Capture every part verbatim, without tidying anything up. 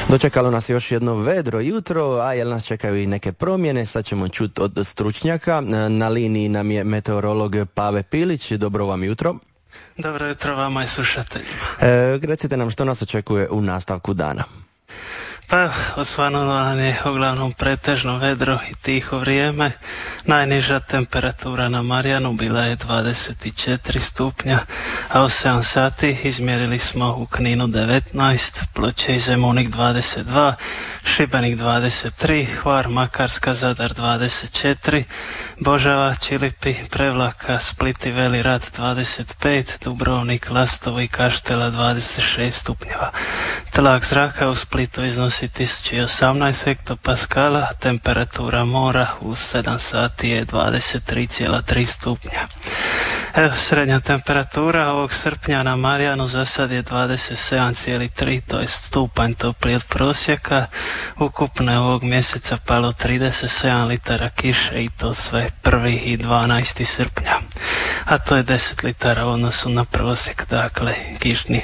Dočekalo nas još jedno vedro jutro, a jel nas čekaju i neke promjene, sad ćemo čuti od stručnjaka. Na liniji nam je meteorolog Pave Pilić, dobro vam jutro. Dobro jutro vama i slušateljima. E, recite nam što nas očekuje u nastavku dana. Pa, osvanulo nam je uglavnom pretežno vedro i tiho vrijeme. Najniža temperatura na Marjanu bila je dvadeset četiri stupnja, a u sedam sati izmjerili smo u Kninu devetnaest, Ploče i Zemunik dvadeset dva, Šibenik dvadeset tri, Hvar, Makarska, Zadar dvadeset četiri, Božava, Čilipi, Prevlaka, Split i Veli Rat dvadeset pet, Dubrovnik, Lastovo i Kaštela dvadeset šest stupnjeva. Tlak zraka u Splitu iznosi tisuću osamnaest hektopaskala, a temperatura mora u sedam sati je dvadeset tri zarez tri stupnja. Evo, srednja temperatura ovog srpnja na Marjanu za sad je dvadeset sedam zarez tri, to je stupanj topliji od prosjeka. Ukupno je ovog mjeseca palo trideset sedam litara kiše i to sve prvi i dvanaesti srpnja. A to je deset litara u odnosu na prosjek, dakle kišni.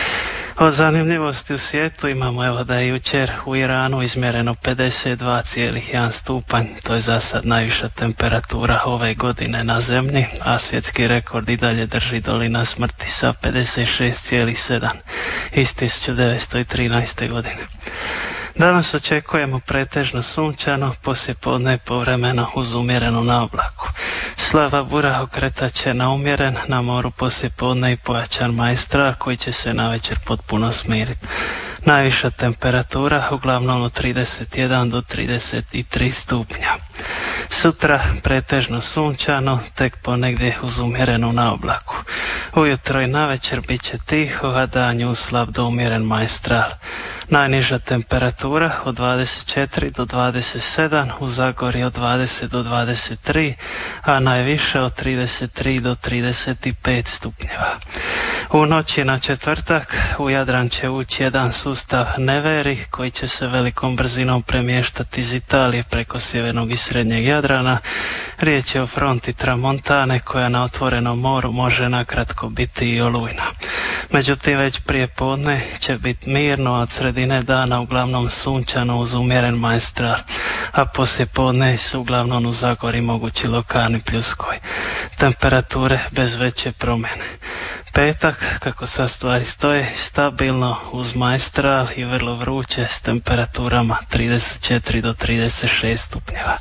Od zanimljivosti u svijetu imamo evo da je jučer u Iranu izmjereno pedeset dva zarez jedan stupanj, to je za sad najviša temperatura ove godine na zemlji, a svjetski rekord i dalje drži dolina smrti sa pedeset šest zarez sedam iz tisuću devetsto trinaeste. godine. Danas očekujemo pretežno sunčano, poslijepodne povremeno uz umjerenu naoblaku. Slaba bura okretat će na umjeren, na moru poslijepodne i pojačan maestral koji će se navečer potpuno smiriti. Najviša temperatura uglavnom od trideset jedan do trideset tri stupnja. Sutra pretežno sunčano, tek ponegdje uz umjerenu naoblaku. Ujutro i navečer bit će tiho, a danju slab do umjeren maestral. Najniža temperatura od dvadeset četiri do dvadeset sedam, u Zagorju od dvadeset do dvadeset tri, a najviša od trideset tri do trideset pet stupnjeva. U noći na četvrtak u Jadran će ući jedan sustav neveri koji će se velikom brzinom premještati iz Italije preko sjevernog i srednjeg Jadrana. Riječ je o fronti tramontane koja na otvorenom moru može nakratko biti i olujna. Međutim, već prije podne će biti mirno, a od sredine dana uglavnom sunčano uz umjeren maestral, a poslije podne su uglavnom u Zagori mogući lokalni pljuskovi. Temperature bez veće promjene. Petak, kako sad stvari stoje, stabilno uz maestral i vrlo vruće s temperaturama trideset četiri do trideset šest stupnjeva.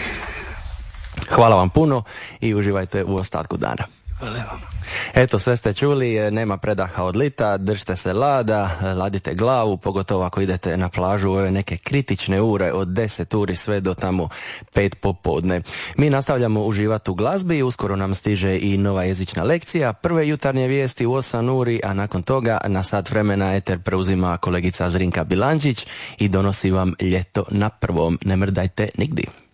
Hvala vam puno i uživajte u ostatku dana. Hvala vam. Eto, sve ste čuli, nema predaha od lita, držite se lada, ladite glavu, pogotovo ako idete na plažu u ove neke kritične ure od deset uri sve do tamo pet popodne. Mi nastavljamo uživati u glazbi i uskoro nam stiže i nova jezična lekcija, prve jutarnje vijesti u osam uri, a nakon toga na sat vremena eter preuzima kolegica Zrinka Bilančić i donosi vam ljeto na prvom. Ne mrdajte nigdi.